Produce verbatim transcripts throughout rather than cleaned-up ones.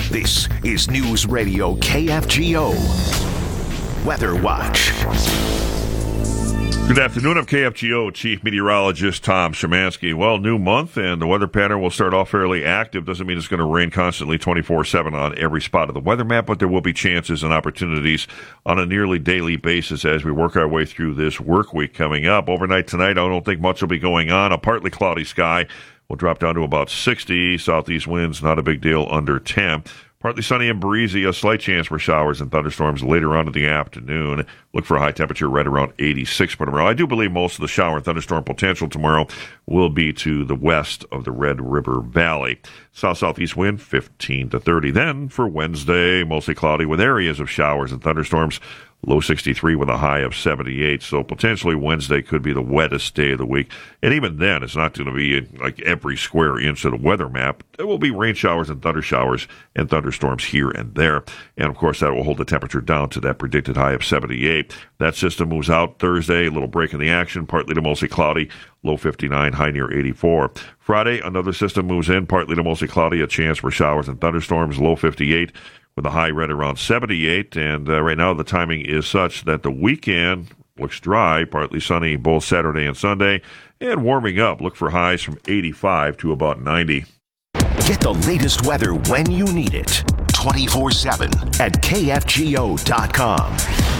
This is News Radio K F G O Weather Watch. Good afternoon. I'm K F G O Chief Meteorologist Tom Szymanski. Well, new month, and the weather pattern will start off fairly active. Doesn't mean it's going to rain constantly twenty-four seven on every spot of the weather map, but there will be chances and opportunities on a nearly daily basis as we work our way through this work week coming up. Overnight tonight, I don't think much will be going on. A partly cloudy sky will drop down to about sixty. Southeast winds, not a big deal, under ten. Partly sunny and breezy, a slight chance for showers and thunderstorms later on in the afternoon. Look for a high temperature right around eighty-six for tomorrow. I do believe most of the shower and thunderstorm potential tomorrow will be to the west of the Red River Valley. South-southeast wind, fifteen to thirty. Then for Wednesday, mostly cloudy with areas of showers and thunderstorms. Low sixty-three with a high of seventy-eight. So potentially Wednesday could be the wettest day of the week. And even then, it's not going to be like every square inch of the weather map. There will be rain showers and thunder showers and thunderstorms here and there. And of course, that will hold the temperature down to that predicted high of seventy-eight. That system moves out Thursday, a little break in the action, partly to mostly cloudy, low fifty-nine, high near eighty-four. Friday, another system moves in, partly to mostly cloudy, a chance for showers and thunderstorms, low fifty-eight. With a high right around seventy-eight, and uh, right now the timing is such that the weekend looks dry, partly sunny both Saturday and Sunday, and warming up. Look for highs from eighty-five to about ninety. Get the latest weather when you need it, twenty-four seven at K F G O dot com.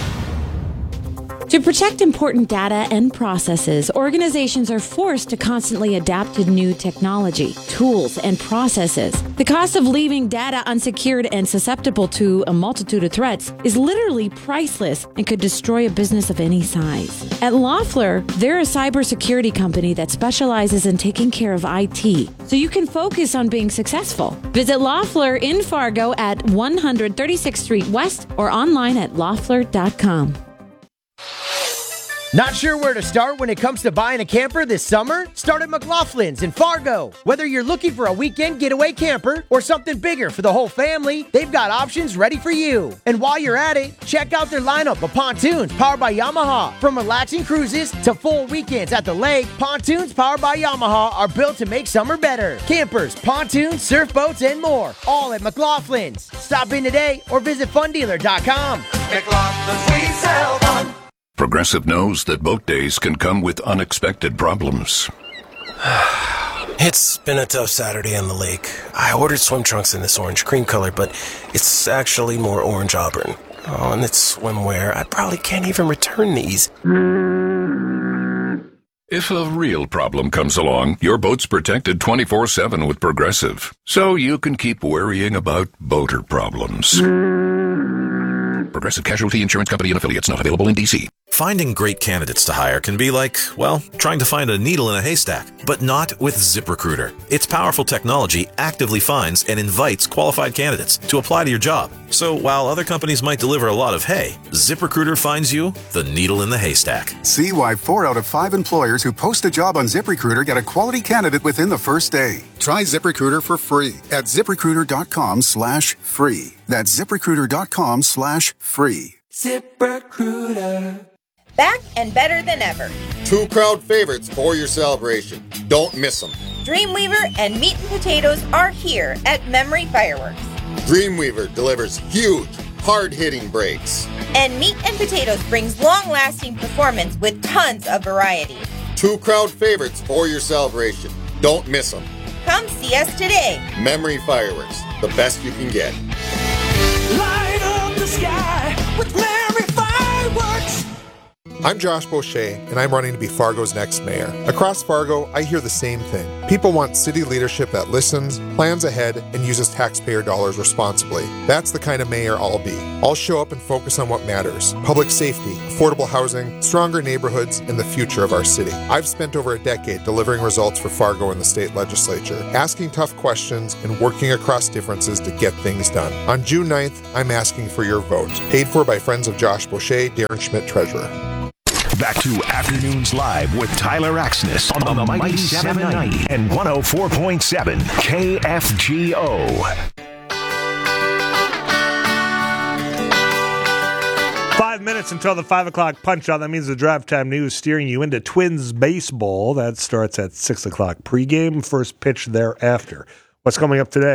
To protect important data and processes, organizations are forced to constantly adapt to new technology, tools, and processes. The cost of leaving data unsecured and susceptible to a multitude of threats is literally priceless and could destroy a business of any size. At Loeffler, they're a cybersecurity company that specializes in taking care of I T, so you can focus on being successful. Visit Loeffler in Fargo at one thirty-sixth Street West or online at loeffler dot com. Not sure where to start when it comes to buying a camper this summer? Start at McLaughlin's in Fargo. Whether you're looking for a weekend getaway camper or something bigger for the whole family, they've got options ready for you. And while you're at it, check out their lineup of pontoons powered by Yamaha. From relaxing cruises to full weekends at the lake, pontoons powered by Yamaha are built to make summer better. Campers, pontoons, surf boats, and more. All at McLaughlin's. Stop in today or visit fun dealer dot com. McLaughlin's, we sell fun. Progressive knows that boat days can come with unexpected problems. It's been a tough Saturday on the lake. I ordered swim trunks in this orange cream color, but it's actually more orange auburn. Oh, and it's swimwear. I probably can't even return these. If a real problem comes along, your boat's protected twenty-four seven with Progressive, so you can keep worrying about boater problems. Progressive Casualty Insurance Company and Affiliates, not available in D C. Finding great candidates to hire can be like, well, trying to find a needle in a haystack, but not with ZipRecruiter. Its powerful technology actively finds and invites qualified candidates to apply to your job. So while other companies might deliver a lot of hay, ZipRecruiter finds you the needle in the haystack. See why four out of five employers who post a job on ZipRecruiter get a quality candidate within the first day. Try ZipRecruiter for free at ZipRecruiter dot com slash free. That's ZipRecruiter dot com slash free. ZipRecruiter. Back and better than ever. Two crowd favorites for your celebration. Don't miss them. Dreamweaver and Meat and Potatoes are here at Memory Fireworks. Dreamweaver delivers huge, hard-hitting breaks. And Meat and Potatoes brings long-lasting performance with tons of variety. Two crowd favorites for your celebration. Don't miss them. Come see us today. Memory Fireworks, the best you can get. Light up the sky with Memory Fireworks. I'm Josh Beauchesne, and I'm running to be Fargo's next mayor. Across Fargo, I hear the same thing. People want city leadership that listens, plans ahead, and uses taxpayer dollars responsibly. That's the kind of mayor I'll be. I'll show up and focus on what matters: public safety, affordable housing, stronger neighborhoods, and the future of our city. I've spent over a decade delivering results for Fargo in the state legislature, asking tough questions and working across differences to get things done. On June ninth, I'm asking for your vote. Paid for by Friends of Josh Beauchesne, Darren Schmidt, Treasurer. Back to Afternoons Live with Tyler Axness on, on the Mighty seven ninety and one oh four point seven K F G O. Five minutes until the five o'clock punch out. That means the drive time news steering you into Twins baseball. That starts at six o'clock pregame. First pitch thereafter. What's coming up today?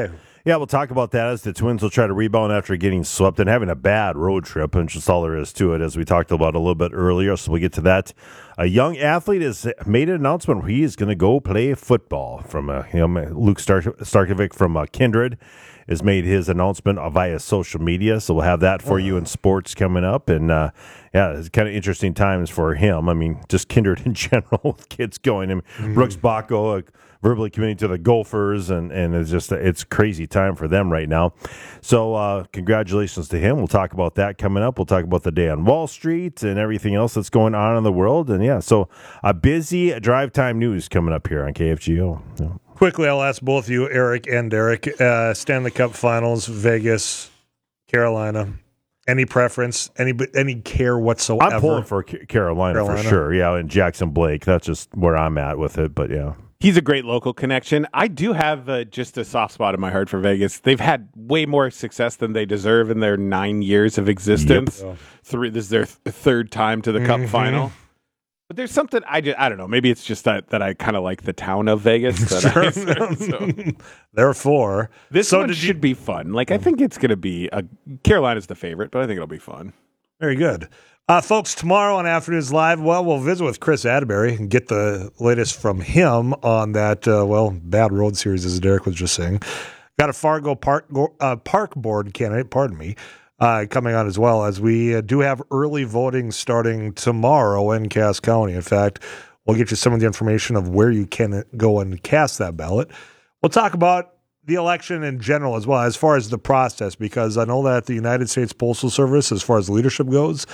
Yeah, we'll talk about that as the Twins will try to rebound after getting swept and having a bad road trip, and just all there is to it, as we talked about a little bit earlier. So we'll get to that. A young athlete has made an announcement where he is going to go play football. From uh, you know, Luke Stark- Starkovic from uh, Kindred has made his announcement via social media. So we'll have that for you in sports coming up. And uh, yeah, it's kind of interesting times for him. I mean, just Kindred in general with kids going. I mean, mm-hmm. Brooks Bacco, uh, verbally committing to the Gophers, and, and it's just it's crazy time for them right now. So uh, congratulations to him. We'll talk about that coming up. We'll talk about the day on Wall Street and everything else that's going on in the world. And yeah, so a busy drive time news coming up here on K F G O. Yeah. Quickly, I'll ask both you, Eric and Derek, uh, Stanley Cup Finals, Vegas, Carolina. Any preference? Any any care whatsoever? I'm pulling for Carolina, Carolina for sure. Yeah, and Jackson Blake. That's just where I'm at with it. But yeah. He's a great local connection. I do have uh, just a soft spot in my heart for Vegas. They've had way more success than they deserve in their nine years of existence. Yep. Three, this is their th- third time to the mm-hmm. Cup final. But there's something, I, just, I don't know, maybe it's just that, that I kind of like the town of Vegas. That sure. I serve, so. Therefore. This so one did should you... be fun. Like, I think it's going to be, a, Carolina's the favorite, but I think it'll be fun. Very good. Uh, folks, tomorrow on Afternoons Live, well, we'll visit with Chris Atterbury and get the latest from him on that, uh, well, bad road series, as Derek was just saying. Got a Fargo Park uh, Park Board candidate, pardon me, uh, coming on as well, as we uh, do have early voting starting tomorrow in Cass County. In fact, we'll get you some of the information of where you can go and cast that ballot. We'll talk about the election in general as well, as far as the process, because I know that the United States Postal Service, as far as leadership goes,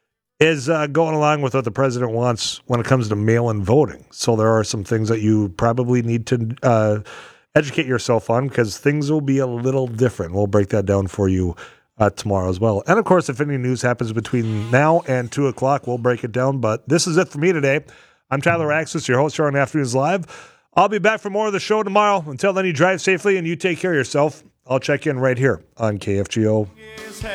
is uh, going along with what the president wants when it comes to mail-in voting. So there are some things that you probably need to uh, educate yourself on, because things will be a little different. We'll break that down for you uh, tomorrow as well. And, of course, if any news happens between now and two o'clock, we'll break it down. But this is it for me today. I'm Tyler Axis, your host here on Afternoons Live. I'll be back for more of the show tomorrow. Until then, you drive safely and you take care of yourself. I'll check in right here on K F G O.